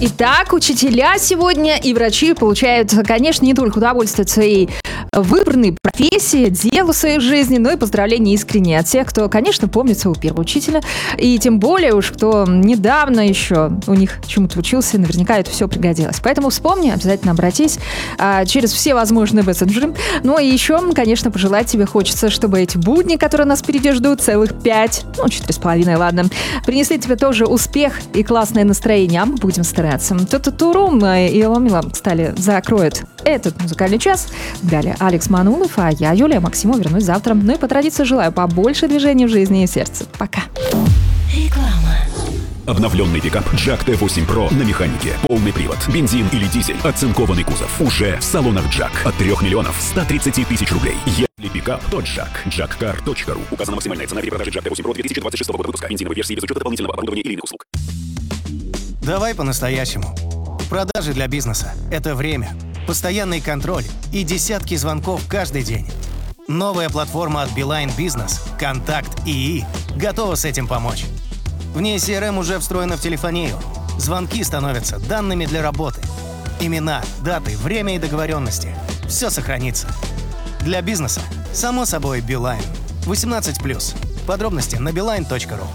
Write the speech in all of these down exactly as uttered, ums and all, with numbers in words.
Итак, учителя сегодня и врачи получают, конечно, не только удовольствие от своей выбранной профессии, делу своей жизни, но и поздравления искренние от тех, кто, конечно, помнит своего первого учителя, и тем более уж, кто недавно еще у них чему-то учился, наверняка это все пригодилось. Поэтому вспомни, обязательно обратись а, через все возможные мессенджеры. Ну и еще, конечно, пожелать тебе хочется, чтобы эти будни, которые нас впереди ждут, целых пять, ну, четыре с половиной, ладно, принесли тебе тоже успех и классное настроение, а мы будем стараться. Ту-ту-турум и Ломила, кстати, закроет этот музыкальный час. Далее Алекс Манулов, а я, Юлия Максимова, вернусь завтра. Ну и по традиции желаю побольше движений в жизни и сердце. Пока. Реклама. Обновленный пикап Джак Т восемь Про на механике. Полный привод, бензин или дизель, оцинкованный кузов. Уже в салонах Джак от трех миллионов ста тридцати тысяч рублей. Если пикап, то Джак. джак кар точка ру. Указана максимальная цена перепродажи Джак Т восемь Про две тысячи двадцать шестого года выпуска. Бензиновой версии без учета дополнительного оборудования или иных услуг. Давай по-настоящему. Продажи для бизнеса – это время, постоянный контроль и десятки звонков каждый день. Новая платформа от Beeline Business, Контакт ИИ, готова с этим помочь. В ней си эр эм уже встроена в телефонию. Звонки становятся данными для работы. Имена, даты, время и договоренности – все сохранится. Для бизнеса, само собой, Beeline. восемнадцать плюс. Подробности на билайн точка ру.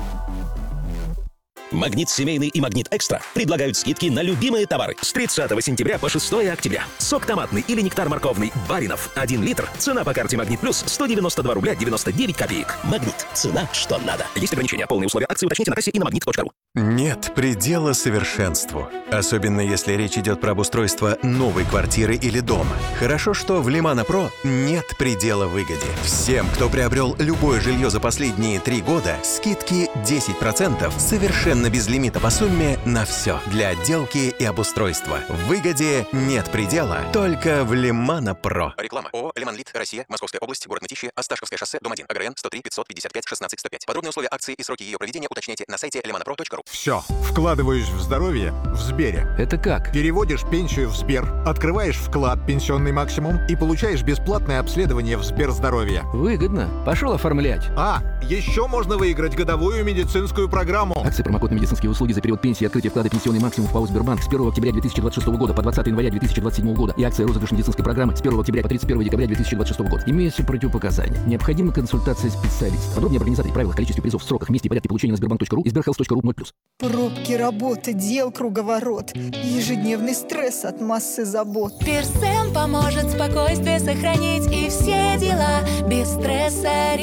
Магнит Семейный и Магнит Экстра предлагают скидки на любимые товары с тридцатого сентября по шестого октября. Сок томатный или нектар морковный Баринов один литр. Цена по карте Магнит Плюс сто девяносто два рубля девяносто девять копеек. Магнит. Цена, что надо. Есть ограничения. Полные условия акции уточните на кассе и на магнит точка ру. Нет предела совершенству. Особенно если речь идет про обустройство новой квартиры или дома. Хорошо, что в Лимана Про нет предела выгоде. Всем, кто приобрел любое жилье за последние три года, скидки десять процентов совершенно без лимита по сумме на все. Для отделки и обустройства. В выгоде нет предела, только в Лимана Про. Реклама. ООО «Лиманлит. Россия. Московская область. Город Мытищи. Осташковское шоссе. Дом один. АГРН сто три пятьсот пятьдесят пять шестнадцать сто пять. Подробные условия акции и сроки ее проведения уточняйте на сайте лиманапро точка ру. Все. Вкладываешь в здоровье в Сбере. Это как? Переводишь пенсию в Сбер, открываешь вклад «Пенсионный максимум» и получаешь бесплатное обследование в Сберздоровье. Выгодно. Пошел оформлять. А, еще можно выиграть годовую медицинскую программу. Акция промокод на медицинские услуги за период пенсии и открытие вклада «Пенсионный максимум» в ПАО «Сбербанк» с первого октября две тысячи двадцать шестого года по двадцатое января две тысячи двадцать седьмого года и акция розыгрыш медицинской программы с первого октября по тридцать первое декабря две тысячи двадцать шестого года. Имеются противопоказания. Необходима консультация специалиста. Подробнее об организации, правилах, количестве призов, сроках, месте и порядке получения на сбербанк точка ру и сберхелс точка ру ноль плюс. Пробки, работы, дел круговорот. Ежедневный стресс от массы забот. Персен поможет спокойствие сохранить и все дела без стресса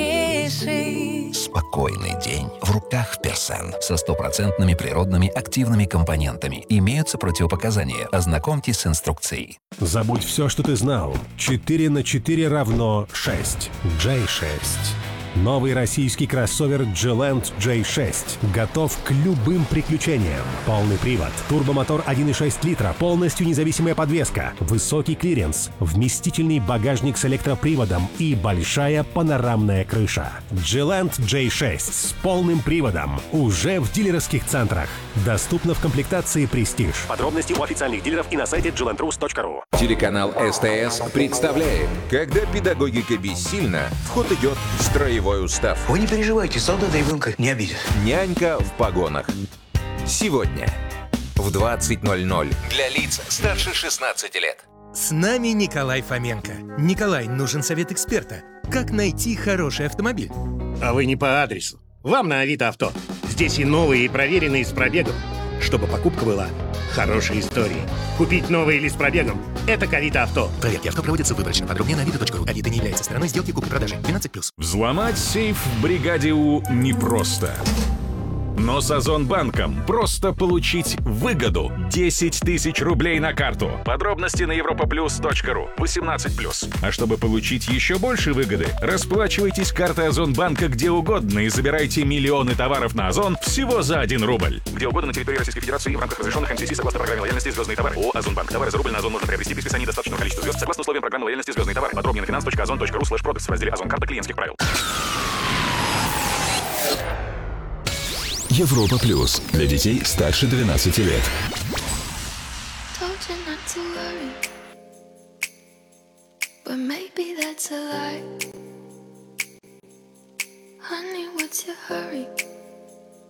решить. Спокойный день в руках Персен со стопроцентными природными активными компонентами. Имеются противопоказания. Ознакомьтесь с инструкцией. Забудь все, что ты знал. четыре на четыре равно шесть. джей шесть. Новый российский кроссовер Gilent джей шесть готов к любым приключениям. Полный привод, турбомотор один и шесть литра, полностью независимая подвеска, высокий клиренс, вместительный багажник с электроприводом и большая панорамная крыша. Gilent джей шесть с полным приводом уже в дилерских центрах. Доступно в комплектации Prestige. Подробности у официальных дилеров и на сайте джи ленд рус точка ру. Телеканал СТС представляет, когда педагогика бессильна, в ход идет строевой устав. Вы не переживайте, солдата ребенка не обидит. Нянька в погонах. Сегодня в двадцать ноль ноль для лиц старше шестнадцати лет. С нами Николай Фоменко. Николай, нужен совет эксперта. Как найти хороший автомобиль? А вы не по адресу. Вам на Авито Авто. Здесь и новые, и проверенные с пробегом. Чтобы покупка была хорошей историей. Купить новый или с пробегом – это к Авито Авто. Проверки авто проводятся выборочно. Подробнее на авито точка ру. Авито не является стороной сделки купли-продажи. двенадцать плюс. Взломать сейф в бригаде У непросто. Но с Озонбанком просто получить выгоду. десять тысяч рублей на карту. Подробности на европа плюс точка ру. восемнадцать плюс. А чтобы получить еще больше выгоды, расплачивайтесь картой Озонбанка где угодно и забирайте миллионы товаров на Озон всего за один рубль. Где угодно на территории Российской Федерации в рамках разрешенных эм си си согласно программе лояльности «Звездные товары». ООО «Озонбанк». Товары за рубль на Озон можно приобрести при списании достаточного количества звезд согласно условиям программы лояльности «Звездные товары». Подробнее на финанс точка озон точка ру слэш продакс в разделе «Озон. Карта клиентских правил». Европа Плюс. Для детей старше двенадцати лет. Honey, what's your hurry?